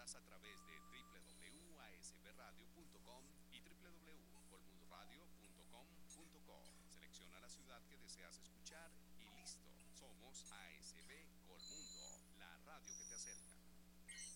escucharás a través de www.asbradio.com y www.colmundoradio.com.co. Selecciona la ciudad que deseas escuchar